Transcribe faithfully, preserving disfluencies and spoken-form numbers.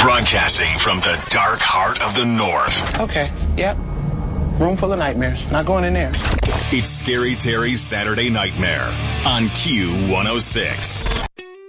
Broadcasting from the dark heart of the North. Okay, yep. Room full of nightmares. Not going in there. It's Scary Terry's Saturday Nightmare on Q one oh six.